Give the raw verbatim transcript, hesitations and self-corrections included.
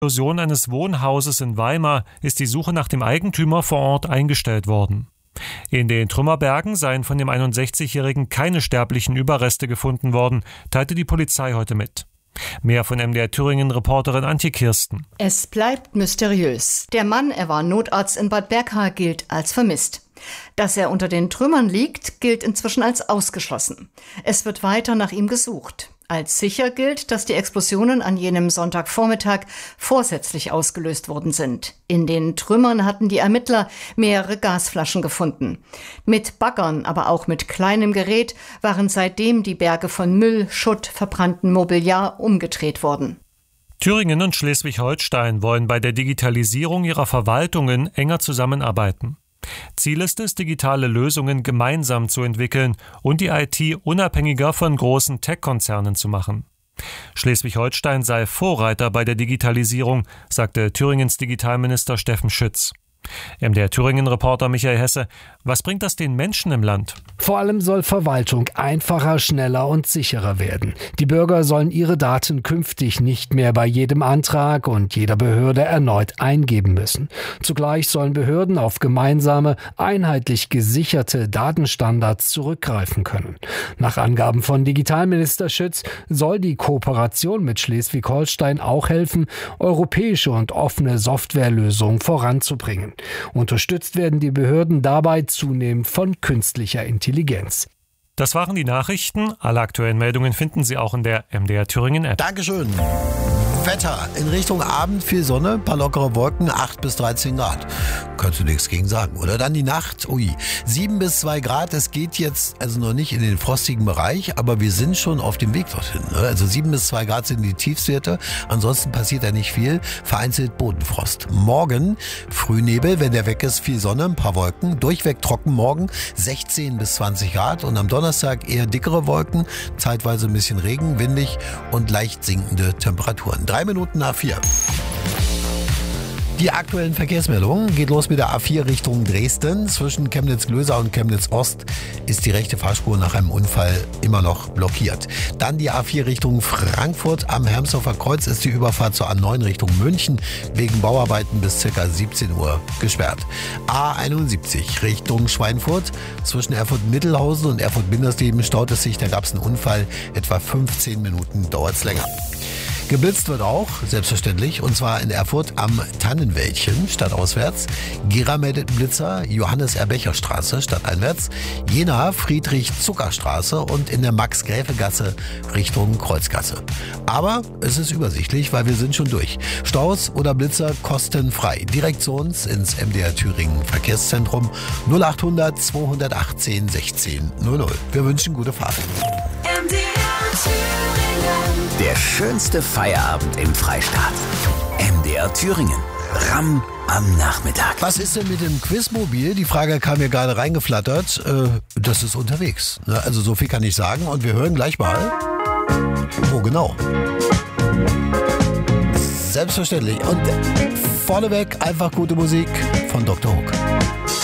Explosion eines Wohnhauses in Weimar ist die Suche nach dem Eigentümer vor Ort eingestellt worden. In den Trümmerbergen seien von dem einundsechzigjährigen keine sterblichen Überreste gefunden worden, teilte die Polizei heute mit. Mehr von M D R Thüringen-Reporterin Antje Kirsten. Es bleibt mysteriös. Der Mann, er war Notarzt in Bad Berka, gilt als vermisst. Dass er unter den Trümmern liegt, gilt inzwischen als ausgeschlossen. Es wird weiter nach ihm gesucht. Als sicher gilt, dass die Explosionen an jenem Sonntagvormittag vorsätzlich ausgelöst worden sind. In den Trümmern hatten die Ermittler mehrere Gasflaschen gefunden. Mit Baggern, aber auch mit kleinem Gerät waren seitdem die Berge von Müll, Schutt, verbranntem Mobiliar umgedreht worden. Thüringen und Schleswig-Holstein wollen bei der Digitalisierung ihrer Verwaltungen enger zusammenarbeiten. Ziel ist es, digitale Lösungen gemeinsam zu entwickeln und die I T unabhängiger von großen Tech-Konzernen zu machen. Schleswig-Holstein sei Vorreiter bei der Digitalisierung, sagte Thüringens Digitalminister Steffen Schütz. M D R Thüringen-Reporter Michael Hesse. Was bringt das den Menschen im Land? Vor allem soll Verwaltung einfacher, schneller und sicherer werden. Die Bürger sollen ihre Daten künftig nicht mehr bei jedem Antrag und jeder Behörde erneut eingeben müssen. Zugleich sollen Behörden auf gemeinsame, einheitlich gesicherte Datenstandards zurückgreifen können. Nach Angaben von Digitalminister Schütz soll die Kooperation mit Schleswig-Holstein auch helfen, europäische und offene Softwarelösungen voranzubringen. Unterstützt werden die Behörden dabei zunehmend von künstlicher Intelligenz. Das waren die Nachrichten. Alle aktuellen Meldungen finden Sie auch in der M D R Thüringen App. Dankeschön. Wetter. In Richtung Abend viel Sonne, paar lockere Wolken, acht bis dreizehn Grad. Kannst du nichts gegen sagen, oder? Dann die Nacht, ui, sieben bis zwei Grad. Es geht jetzt also noch nicht in den frostigen Bereich, aber wir sind schon auf dem Weg dorthin. Ne? Also sieben bis zwei Grad sind die Tiefstwerte. Ansonsten passiert da nicht viel. Vereinzelt Bodenfrost. Morgen Frühnebel, wenn der weg ist, viel Sonne, ein paar Wolken. Durchweg trocken morgen, sechzehn bis zwanzig Grad. Und am Donnerstag eher dickere Wolken, zeitweise ein bisschen Regen, windig und leicht sinkende Temperaturen. Drei Minuten nach vier. Die aktuellen Verkehrsmeldungen geht los mit der A vier Richtung Dresden. Zwischen Chemnitz-Glösa und Chemnitz-Ost ist die rechte Fahrspur nach einem Unfall immer noch blockiert. Dann die A vier Richtung Frankfurt. Am Hermsdorfer Kreuz ist die Überfahrt zur A neun Richtung München wegen Bauarbeiten bis ca. siebzehn Uhr gesperrt. A einundsiebzig Richtung Schweinfurt. Zwischen Erfurt-Mittelhausen und Erfurt-Bindersleben staut es sich. Da gab es einen Unfall. Etwa fünfzehn Minuten dauert es länger. Geblitzt wird auch, selbstverständlich, und zwar in Erfurt am Tannenwäldchen, stadtauswärts. Gera meldet Blitzer, Johannes-Erbecher-Straße, stadteinwärts. Jena, Friedrich-Zucker-Straße und in der Max-Gräfe-Gasse Richtung Kreuzgasse. Aber es ist übersichtlich, weil wir sind schon durch. Staus oder Blitzer kostenfrei. Direkt zu uns ins M D R Thüringen Verkehrszentrum null achthundert zweihundertachtzehn sechzehn null null. Wir wünschen gute Fahrt. M D R Thüringen. Der schönste Feierabend im Freistaat. M D R Thüringen. Ramm am Nachmittag. Was ist denn mit dem Quizmobil? Die Frage kam mir gerade reingeflattert. Äh, das ist unterwegs. Also so viel kann ich sagen. Und wir hören gleich mal. Wo genau? Selbstverständlich. Und vorneweg einfach gute Musik von Doktor Hook.